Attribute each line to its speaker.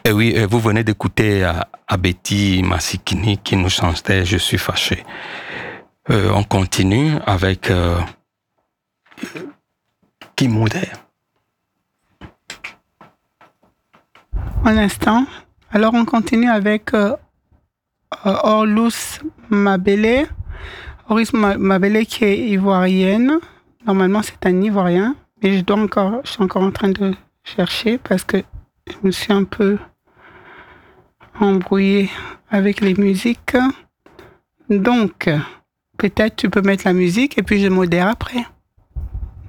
Speaker 1: Et oui, vous venez d'écouter Abeti Masikini qui nous chantait Je suis fâché. On continue avec Kimoude.
Speaker 2: Un instant. Alors on continue avec Orlous Mabele. Orlous Mabele qui est ivoirienne. Normalement c'est un Ivoirien, mais je suis encore en train de chercher parce que je me suis un peu embrouillée avec les musiques. Donc, peut-être tu peux mettre la musique et puis je modère après.